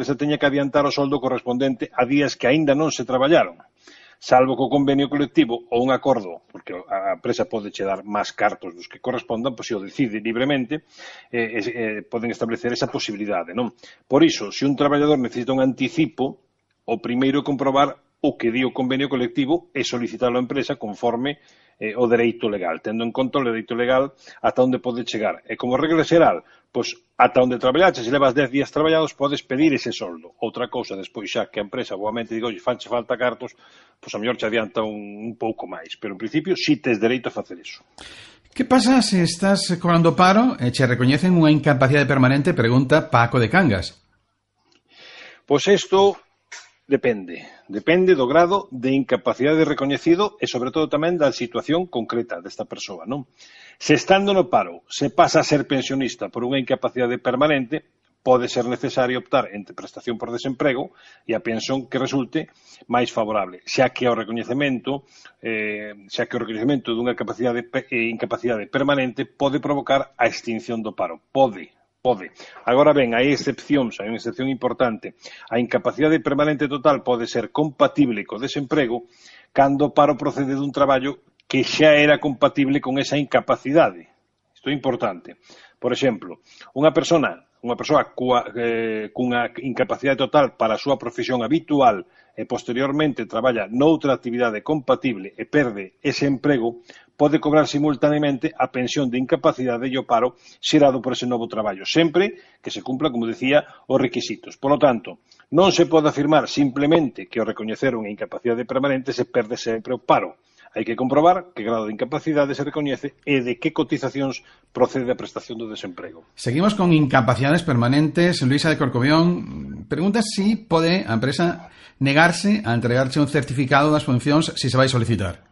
empresa teña que adiantar o soldo correspondente a días que aínda non se traballaron, salvo que o convenio colectivo ou un acordo, porque a empresa pode che dar máis cartos dos que correspondan, pois se o decide libremente, poden establecer esa posibilidade, non? Por iso, se un traballador necesita un anticipo, o primeiro é comprobar o que di o convenio colectivo e solicitar a empresa conforme o dereito legal, tendo en conta o dereito legal ata onde pode chegar. E como regla xeral, pois ata onde traballaste, se levas 10 días traballados, podes pedir ese soldo. Outra cousa, despois xa que a empresa boamente diga, oi, fanche falta cartos, pois a mellor che adianta un pouco máis, pero en principio si tes dereito a facer iso. Que pasa se estás cobrando paro e che recoñecen unha incapacidade permanente? Pregunta Paco de Cangas. Pois isto depende do grado de incapacidade recoñecido e sobre todo tamén da situación concreta desta persoa, non? Se estando no paro se pasa a ser pensionista por unha incapacidade permanente, pode ser necesario optar entre prestación por desemprego e a pensión que resulte máis favorable, xa que o recoñecemento dunha incapacidade permanente pode provocar a extinción do paro. Pode. Agora ben, hai unha excepción importante. A incapacidade permanente total pode ser compatible co desemprego cando o paro procede dun traballo que xa era compatible con esa incapacidade. Isto é importante. Por exemplo, unha persoa cunha incapacidade total para a súa profesión habitual e posteriormente traballa noutra actividade compatible e perde ese emprego, pode cobrar simultaneamente a pensión de incapacidade e o paro xerado por ese novo traballo, sempre que se cumpla, como decía, os requisitos. Por lo tanto, non se pode afirmar simplemente que ao recoñecer unha incapacidade permanente se perde sempre o paro. Hai que comprobar que grado de incapacidade se recoñece e de que cotizacións procede a prestación do desemprego. Seguimos con incapacidades permanentes. Luisa de Corcobión pregunta si pode a empresa negarse a entregarse un certificado das funcións se vai solicitar.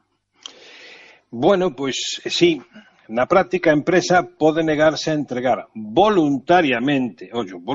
Bueno, pois sí. Na práctica, a empresa pode negarse a entregar voluntariamente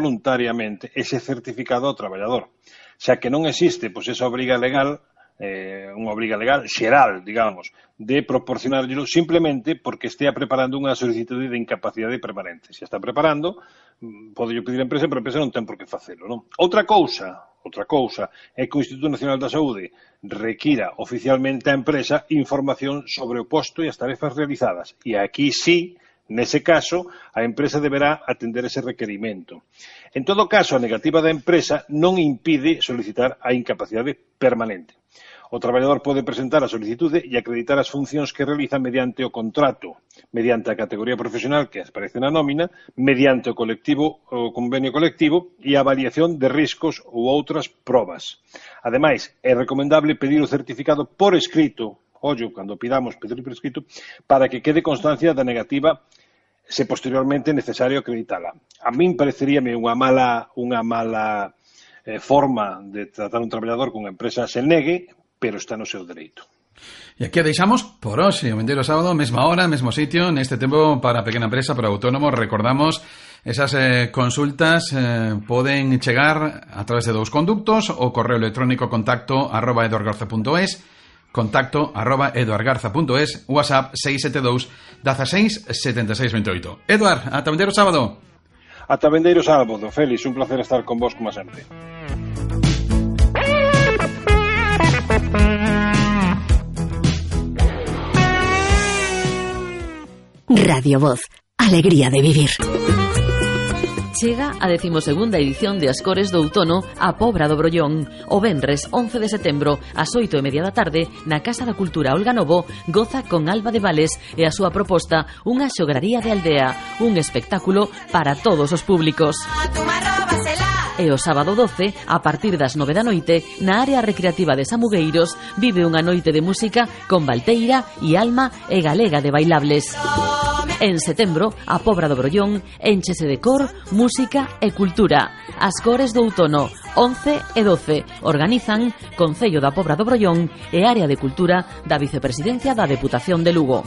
ese certificado ao traballador, xa que non existe pois esa obriga legal, unha obriga legal xeral, digamos, de proporcionarlo simplemente porque estea preparando unha solicitude de incapacidade permanente. Se está preparando, pode pedir a empresa, pero a empresa non ten por que facelo, non? Outra cousa é que o Instituto Nacional da Saúde requira oficialmente a empresa información sobre o posto e as tarefas realizadas. E aquí sí, nese caso, a empresa deberá atender ese requerimento. En todo caso, a negativa da empresa non impide solicitar a incapacidade permanente. O traballador pode presentar a solicitude e acreditar as funcións que realiza mediante o contrato, mediante a categoría profesional que aparece na nómina, mediante o convenio colectivo e a avaliación de riscos ou outras probas. Ademais, é recomendable pedir o certificado por escrito, cando pidamos pedir por escrito, para que quede constancia da negativa se posteriormente é necesario acreditala. A min pareceríame unha mala forma de tratar un traballador con unha empresa se negue, pero está no seu dereito. E aquí a deixamos por hoxe, o vindeiro sábado, mesma hora, mesmo sitio, neste tempo para pequena empresa, para autónomos. Recordamos, esas consultas poden chegar a través de 2 conductos, o correo electrónico contacto@eduardgarza.es, contacto@eduardgarza.es, WhatsApp 672 16 76 28. Eduard, ata vindeiro sábado. Ata vindeiro sábado, Félix, un placer estar con vos como sempre. Radio Voz, alegría de vivir. Chega a 12ª edición de Ascores do Outono a Pobra do Brollón. O venres 11 de setembro, ás 8:30 da tarde, na Casa da Cultura Olga Novo, goza con Alba de Vales e a súa proposta Unha xograría de aldea, un espectáculo para todos os públicos. E o sábado 12, a partir das 9 da noite, na área recreativa de Samugueiros, vive unha noite de música con Valteira e Alma e Galega de Bailables. En setembro, a Pobra do Brollón énchese de cor, música e cultura. Ascores do Outono, 11 e 12. Organizan Concello da Pobra do Brollón e Área de Cultura da Vicepresidencia da Deputación de Lugo.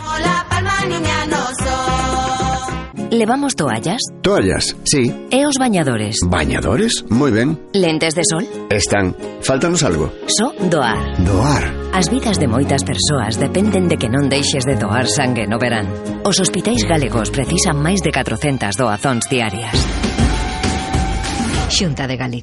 ¿Levamos toallas? Toallas, sí. ¿E os bañadores? ¿Bañadores? Moi ben. ¿Lentes de sol? Están. Fáltanos algo. Só doar. Doar. As vidas de moitas persoas dependen de que non deixes de doar sangue no verán. Os hospitais galegos precisan máis de 400 doazóns diarias. Xunta de Galicia.